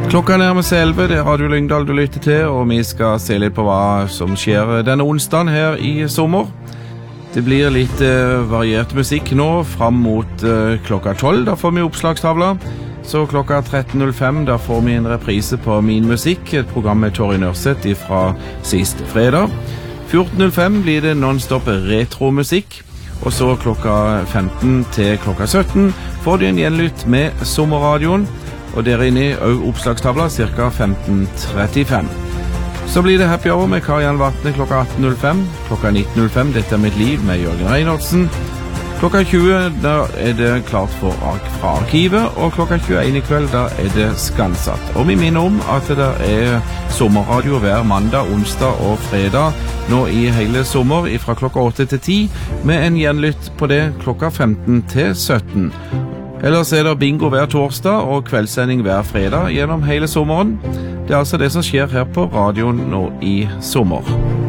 Klokka nærmer seg 11, det er Radio Lyngdal du lytter til, og vi skal se litt på hva som skjer denne onsdagen her i sommer. Det blir litt variert musikk nå, fram mot klokka 12, da får vi oppslagstavla. Så klokka 13.05, da får vi en reprise på Min Musikk, et program med Tori Nørseth fra sist fredag. 14.05 blir det non-stop retromusikk, og så klokka 15 til klokka 17 får du en gjenlytt med Sommerradioen, og der inne i oppslagstavla ca. 15.35. Så blir det Happy Hour med Karianne Vatne klokka 18.05, klokka 19.05 Dette er mitt liv med Jørgen Reinertsen. Klokka 20 da er det klart fra arkivet, og klokka 21 i kveld da er det Skansatt. Og vi minner om at det er sommerradio hver mandag, onsdag og fredag nå i hele sommer fra klokka 8 til 10, med en gjenlytt på det klokka 15 til 17. Ellers er det bingo hver torsdag og kveldssending hver fredag gjennom hele sommeren. Det er altså det som skjer her på radioen nå i sommer.